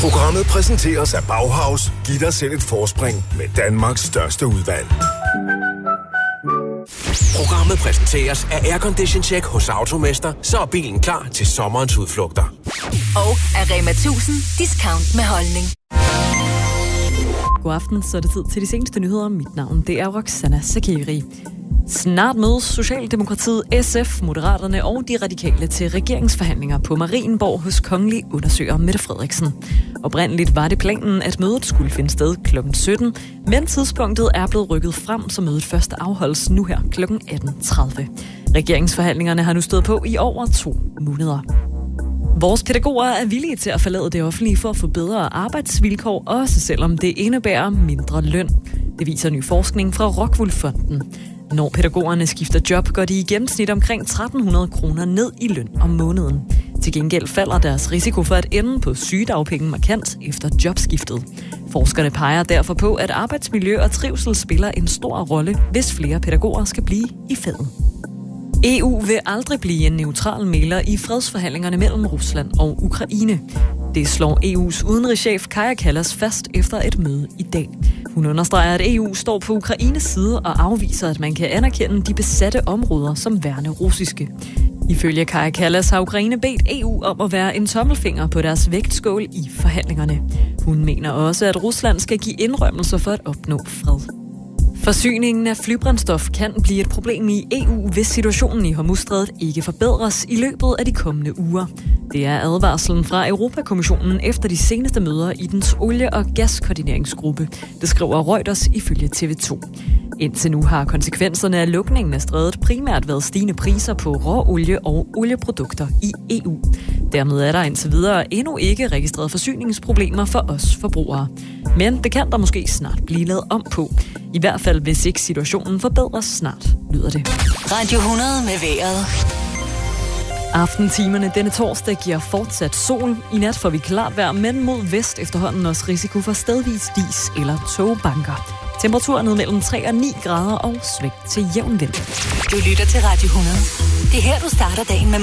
Programmet præsenteres af Bauhaus. Giv dig selv et forspring med Danmarks største udvalg. Programmet præsenteres af Aircondition Check hos Automester, så er bilen klar til sommerens udflugter. Og af Rema 1000 discount med holdning. God aften, så er det tid til de seneste nyheder. Mit navn, det er Roxana Sakiri. Snart mødes Socialdemokratiet, SF, Moderaterne og de radikale til regeringsforhandlinger på Marienborg hos kongelig undersøger Mette Frederiksen. Oprindeligt var det planen, at mødet skulle finde sted kl. 17, men tidspunktet er blevet rykket frem, så mødet først afholdes nu her kl. 18.30. Regeringsforhandlingerne har nu stået på i over 2 måneder. Vores pædagoger er villige til at forlade det offentlige for at få bedre arbejdsvilkår, også selvom det indebærer mindre løn. Det viser ny forskning fra Rockwool-fonden. Når pædagogerne skifter job, går de i gennemsnit omkring 1.300 kroner ned i løn om måneden. Til gengæld falder deres risiko for at ende på sygedagpenge markant efter jobskiftet. Forskerne peger derfor på, at arbejdsmiljø og trivsel spiller en stor rolle, hvis flere pædagoger skal blive i faget. EU vil aldrig blive en neutral mægler i fredsforhandlingerne mellem Rusland og Ukraine. Det slår EU's udenrigschef Kaja Kallas fast efter et møde i dag. Hun understreger, at EU står på Ukraines side og afviser, at man kan anerkende de besatte områder som værende russiske. Ifølge Kaja Kallas har Ukraine bedt EU om at være en tommelfinger på deres vægtskål i forhandlingerne. Hun mener også, at Rusland skal give indrømmelser for at opnå fred. Forsyningen af flybrændstof kan blive et problem i EU, hvis situationen i Hormuzstrædet ikke forbedres i løbet af de kommende uger. Det er advarslen fra Europakommissionen efter de seneste møder i dens olie- og gaskoordineringsgruppe. Det skriver Reuters ifølge TV2. Indtil nu har konsekvenserne af lukningen af strædet primært været stigende priser på råolie og olieprodukter i EU. Dermed er der indtil videre endnu ikke registreret forsyningsproblemer for os forbrugere. Men det kan der måske snart blive lavet om på. I hvert fald hvis ikke situationen forbedres snart, lyder det. Radio 100 med vejret. Aftentimerne denne torsdag giver fortsat sol. I nat får vi klart vejr, men mod vest efterhånden også risiko for stedvis dis eller togbanker. Temperaturen ned mellem 3 og 9 grader og svigt til jævn vind. Du lytter til Radio 100. Det er her, du starter dagen med